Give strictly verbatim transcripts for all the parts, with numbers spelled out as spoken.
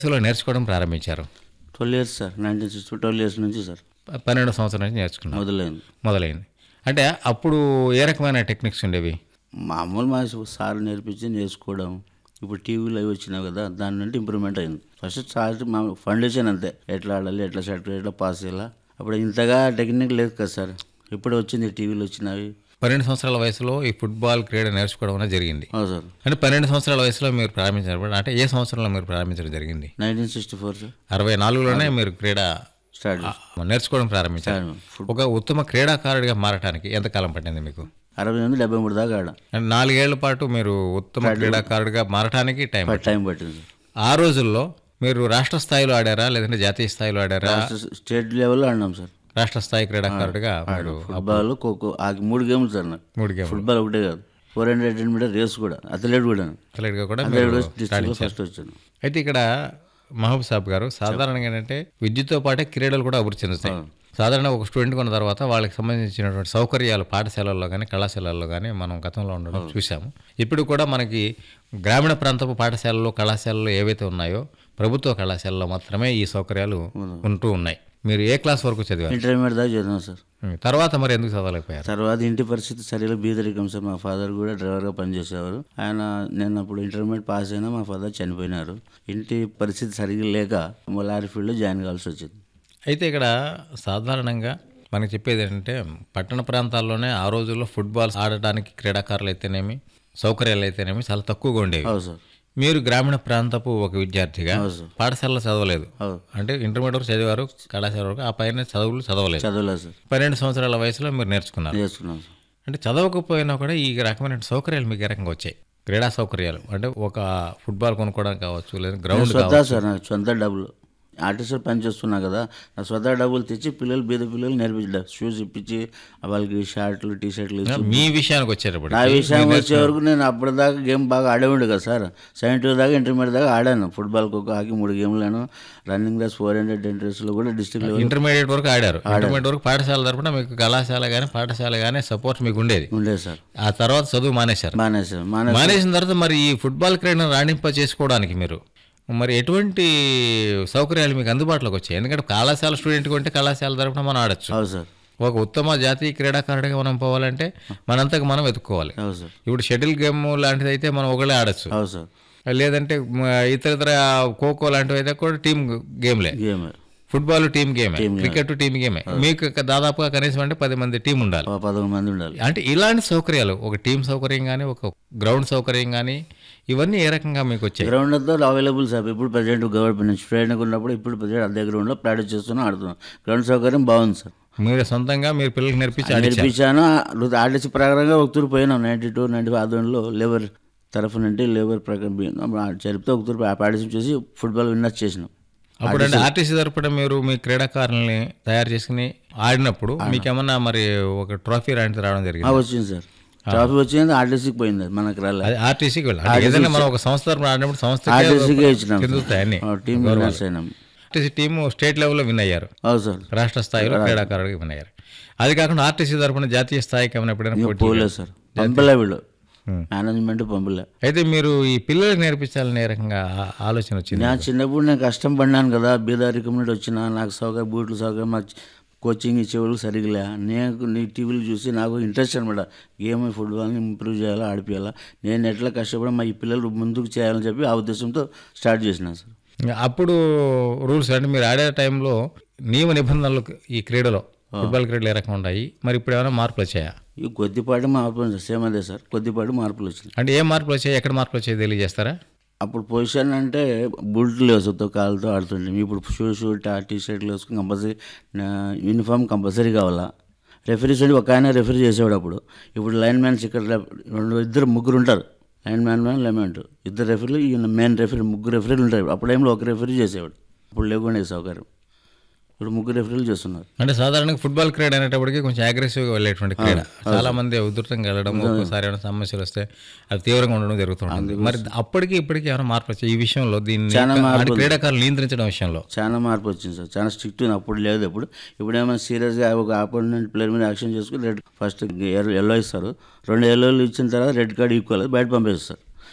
వయసులో నేర్చుకోవడం ప్రారంభించారు? Twelve years sir. Nineteen sixty twelve years నుంచి సార్ ప పన్నెండో సంవత్సరం నుంచి నేర్చుకున్నారు. మొదలైంది. మొదలైంది. అంటే అప్పుడు ఏ రకమైన టెక్నిక్స్ ఉండేవి? మామూలు మా సార్ నేర్పించి నేర్చుకోవడం. ఇప్పుడు టీవీలో అవి వచ్చినాయి కదా, దాని నుండి ఇంప్రూవ్మెంట్ అయింది. ఫస్ట్ స్టార్ట్ మా ఫౌండేషన్ అంతే, ఎట్లా ఆడాలి, ఎట్లా షాట్, ఎట్లా పాస్ చేయాలా. అప్పుడు ఇంతగా టెక్నిక్ లేదు కదా సార్, ఇప్పుడు వచ్చింది టీవీలో వచ్చినవి. పన్నెండు సంవత్సరాల వయసులో ఈ ఫుట్బాల్ క్రీడ నేర్చుకోవడం అనేది జరిగింది. అవును సార్. అంటే పన్నెండు సంవత్సరాల వయసులో మీరు ప్రారంభించారు. అంటే ఏ సంవత్సరంలో మీరు ప్రారంభించడం జరిగింది? Nineteen sixty four sir. అరవై నాలుగులోనే మీరు క్రీడ స్టార్ట్ ఆ, నేర్చుకోవడం ప్రారంభించారు. ఒక ఉత్తమ క్రీడాకారుడిగా మారడానికి ఎంతకాలం పట్టింది మీకు? అరవై నుండి డెబ్బై మూడు దాకా ఆడ అంటే నాలుగేళ్ల పాటు మీరు ఉత్తమ క్రీడాకారుడిగా మారటానికి టైం పట్టింది. టైం పట్టింది సార్. ఆ రోజుల్లో మీరు రాష్ట్ర స్థాయిలో ఆడారా లేదంటే జాతీయ స్థాయిలో ఆడారా? స్టేట్ లెవెల్లో ఆడినాం సార్. రాష్ట్ర స్థాయి క్రీడాకారుడిగా మీరు ఫుట్బాల్, ఖోఖో, ఆ మూడు గేమ్లు సార్ నాకు. మూడు గేమ్ ఫుట్బాల్ ఒకటే కాదు, ఫోర్ హండ్రెడ్ మీటర్ రేస్ కూడా, అథ్లెట్ కూడా. అథ్లెట్గా కూడా అథ్లెట్ మీరు కూడా డిస్ట్రిక్ట్లో సాధించారు. ఫస్ట్ వచ్చాను. అయితే ఇక్కడ మహబూబ్ సాబ్ గారు సాధారణంగా ఏంటంటే విద్యతో పాటే క్రీడలు కూడా అభివృద్ధి చెందుతాయి. సాధారణ ఒక స్టూడెంట్ కొన్న తర్వాత వాళ్ళకి సంబంధించినటువంటి సౌకర్యాలు పాఠశాలల్లో కానీ కళాశాలల్లో కానీ మనం గతంలో ఉండడం చూసాము. ఇప్పుడు కూడా మనకి గ్రామీణ ప్రాంతపు పాఠశాలల్లో కళాశాలల్లో ఏవైతే ఉన్నాయో ప్రభుత్వ కళాశాలలో మాత్రమే ఈ సౌకర్యాలు ఉంటూ ఉన్నాయి. మీరు ఏ క్లాస్ వరకు చదివారు? ఇంటర్మీడియట్ దాకా చదివాను సార్. ఉం. తర్వాత మరి ఎందుకు చదవలేకపోయారు? తర్వాత ఇంటి పరిస్థితి సరిగా బీదరికం సార్. మా ఫాదర్ కూడా డ్రైవర్గా పనిచేసేవారు. ఆయన నేను అప్పుడు ఇంటర్మీడియట్ పాస్ అయినా మా ఫాదర్ చనిపోయినారు. ఇంటి పరిస్థితి సరిగా లేక లారీ ఫీల్డ్లో జాయిన్ కావాల్సి వచ్చింది. అయితే ఇక్కడ సాధారణంగా మనకి చెప్పేది ఏంటంటే పట్టణ ప్రాంతాల్లోనే ఆ రోజుల్లో ఫుట్బాల్ ఆడటానికి క్రీడాకారులు అయితేనేమి సౌకర్యాలు అయితేనేమి చాలా తక్కువగా ఉండేవి. అవును సార్. మీరు గ్రామీణ ప్రాంతపు ఒక విద్యార్థిగా అవును సార్. పాఠశాలలో చదవలేదు, అవును. అంటే ఇంటర్మీడియట్ వరకు చదివారు, కళాశాల వరకు, ఆ పైన చదువులు చదవలేదు. చదవలేదు సార్. పన్నెండు సంవత్సరాల వయసులో మీరు నేర్చుకున్నారు. నేర్చుకున్నాను సార్. అంటే చదవకపోయినా కూడా ఈ రకమైన సౌకర్యాలు మీకు ఏ రకంగా వచ్చాయి? క్రీడా సౌకర్యాలు అంటే ఒక ఫుట్బాల్ కొనుక్కోవడం కావచ్చు, లేదా గ్రౌండ్ స్వతహా కావచ్చు. సార్, నాకు సొంత డబ్బులు ఆర్టిస్ట్ పని చేస్తున్నా కదా, నా స్వతహా డబ్బులు తెచ్చి పిల్లలు బీద పిల్లలు నేర్పించడం, షూస్ ఇప్పించి వాళ్ళకి షర్ట్లు టీ షర్ట్లు ఇచ్చి. మీ విషయానికి వచ్చేటప్పుడు నా విషయం వచ్చే వరకు నేను అప్పటిదాకా గేమ్ బాగా ఆడేవాడు కదా సార్. సెవెన్ టూ దాకా ఇంటర్మీడియట్ దాకా ఆడాను. ఫుట్బాల్, ఖోఖో, హాకీ మూడు గేమ్లను, running race, four hundred ten రేస్లో కూడా డిస్ట్రిక్ట్ లెవెల్ ఇంటర్మీడియట్ వరకు ఆడారు. ఇంటర్మీడియట్ వరకు పాఠశాల తరపున మీకు కళాశాల కానీ పాఠశాల కానీ సపోర్ట్ మీకు ఉండేది. ఉండేది సార్. ఆ తర్వాత చదువు మానేశారు. మానేసాను. మానే మానేసిన తర్వాత మరి ఈ ఫుట్బాల్ క్రీడను రాణింప చేసుకోవడానికి మీరు మరి ఎటువంటి సౌకర్యాలు మీకు అందుబాటులోకి వచ్చాయి? ఎందుకంటే కళాశాల స్టూడెంట్ కొంటే కళాశాల తరపున మనం ఆడచ్చు. అవును సార్. ఒక ఉత్తమ జాతీయ క్రీడాకారుడిగా మనం పోవాలంటే మనంతకు మనం వెతుక్కోవాలి. అవును సార్. ఇప్పుడు షటిల్ గేమ్ లాంటిది అయితే మనం ఒకళ్ళే ఆడచ్చు, అవును సార్. లేదంటే మ, ఇతర ఇతర ఖోఖో లాంటివి అయితే కూడా team గేమ్లే. Game football team గేమే, cricket team గేమే. మీకు దాదాపుగా కనీసం అంటే పది మంది టీం ఉండాలి. పదకొండు మంది ఉండాలి. అంటే ఇలాంటి సౌకర్యాలు, ఒక టీం సౌకర్యం కానీ ఒక గ్రౌండ్ సౌకర్యం కానీ ఇవన్నీ ఏ రకంగా మీకు వచ్చాయి? గ్రౌండ్ అంతా అవైలబుల్ సార్. ఇప్పుడు ప్రజెంట్ గవర్నమెంట్ స్టూడెంట్ ఉన్నప్పుడు ఇప్పుడు ప్రజెంట్ అదే గ్రౌండ్లో ప్రాక్టీస్ చేస్తున్నాం, ఆడుతున్నాం. గ్రౌండ్ సౌకర్యం బాగుంది సార్. మీరు సొంతంగా మీరు పిల్లలకి నేర్పించి ఆడించారు. నేర్పించాను. ఆర్టీసీ ప్రకారంగా ఒకతూరు పోయినాం. నైన్టీ టూ నైన్టీ ఫైవ్ ఆధ్వర్యంలో లేబర్ తరఫు నుండి లేబర్ ప్రకారం జరిపితే ఒకతూరు పార్టిసిపేట్ చేసి ఫుట్బాల్ విన్నర్ చేసినాం. అప్పుడు అంటే ఆర్టీసీ తరపున మీరు మీ క్రీడాకారుల్ని తయారు చేసుకుని ఆడినప్పుడు మీకేమన్నా మరి ఒక ట్రోఫీ లాంటిది రావడం జరిగింది? వచ్చింది సార్. ట్రాఫీ వచ్చింది, ఆర్టీసీకి పోయింది, మనకు రాలే. అది ఆర్టీసీకి వెళ్ళాలి. అంటే ఏదైనా మనం ఒక సంస్థ తరపున ఆడినప్పుడు సంస్థ ఆర్టీసీకే ఇచ్చినాం. చెందుతాయి అన్ని. టీం విన్నర్స్ అయినాం. ఆర్టీసీ టీము స్టేట్ లెవెల్లో విన్ అయ్యారు, అవును సార్. రాష్ట్ర స్థాయిలో క్రీడాకారుడికి విన్ అయ్యారు. అది కాకుండా ఆర్టీసీ తరపున జాతీయ స్థాయికి ఏమైనా ఎప్పుడైనా పోటీ? పోలేదు సార్. పంపలే వీళ్ళు, మేనేజ్మెంట్ పంపలే. అయితే మీరు ఈ పిల్లలకు నేర్పించాలని ఏ రకంగా ఆ- ఆలోచన వచ్చింది? నేను చిన్నప్పుడు నేను కష్టం పడినాను కదా, బీదారికం నుండి వచ్చిన, నాకు సౌకర్యం బూట్లు సౌకర్యం, మాకు కోచింగ్ ఇచ్చేవాళ్ళు సరిగ్గా. నేను నీ టీవీలు చూసి నాకు ఇంట్రెస్ట్ అనమాట, గేమ్ ఫుట్బాల్ని ఇంప్రూవ్ చేయాలా, ఆడిపియాలా, నేను ఎట్లా కష్టపడి మా ఈ పిల్లలు ముందుకు చేయాలని చెప్పి ఆ ఉద్దేశంతో స్టార్ట్ చేసినాను సార్. అప్పుడు రూల్స్ అంటే మీరు ఆడే టైంలో నియమ నిబంధనలు ఈ క్రీడలో ఫుట్బాల్ క్రీడలు ఏ రకంగా ఉన్నాయి, మరి ఇప్పుడు ఏమైనా మార్పులు వచ్చాయా? ఈ కొద్దిపాటి మార్పులు వచ్చాయి, సేమ్ అదే సార్, కొద్దిపాటి మార్పులు వచ్చినాయి. అంటే ఏ మార్పులు వచ్చాయి, ఎక్కడ మార్పులు వచ్చాయి తెలియజేస్తారా? అప్పుడు పొజిషన్ అంటే బుల్ట్లు వేసుతో కాళ్ళతో ఆడుతుంటాం. ఇప్పుడు షూ షూ టీ షర్ట్లు వేసుకుని కంపల్సరీ యూనిఫామ్ కంపల్సరీ కావాలా. రెఫరీస్ అంటే ఒక ఆయన రెఫరీ చేసేవాడు అప్పుడు. ఇప్పుడు లైన్ మ్యాన్స్ ఇక్కడ రెండు ఇద్దరు ముగ్గురు ఉంటారు, లైన్ మ్యాన్ మ్యాన్ లెమెంట్ ఇద్దరు రెఫరీలు, ఈయన మెయిన్ రెఫరీ, ముగ్గురు రెఫరీలు ఉంటారు. అప్పుడు టైంలో ఒక రెఫరీ చేసేవాడు, ఇప్పుడు లేకుండా సౌకర్యం. ఇప్పుడు ముగ్గురు రెఫరీలు చేస్తున్నారు. అంటే సాధారణంగా ఫుట్బాల్ క్రీడ అనేటప్పటికీ కొంచెం అగ్రెసివ్గా వెళ్ళేటువంటి క్రీడ. చాలా మంది ఉధృతంగా వెళ్ళడం, ఒక్కోసారి ఏమైనా సమస్యలు వస్తే అది తీవ్రంగా ఉండడం జరుగుతుంది. మరి అప్పటికి ఇప్పటికీ ఏమైనా మార్పు వచ్చాయి ఈ విషయంలో, దీన్ని ఆడి క్రీడాకారులు నియంత్రించడం విషయంలో? చాలా మార్పు వచ్చింది సార్, చాలా స్ట్రిక్ట్. అప్పుడు లేదు. ఇప్పుడు ఇప్పుడు ఏమైనా సీరియస్గా ఒక ఆపోనెంట్ ప్లేయర్ మీద యాక్షన్ చేసుకుని రెడ్ ఫస్ట్ ఎల్లో ఇస్తారు, రెండు ఎల్లోలు ఇచ్చిన తర్వాత రెడ్ కార్డ్ ఈక్వల్ బయట పంపేస్తారు.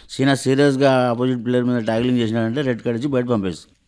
సీనా సీరియస్గా ఆపోజిట్ ప్లేయర్ మీద ట్యాక్లింగ్ చేసినాడంటే రెడ్ కార్డ్ ఇచ్చి బయట పంపేస్తుంది.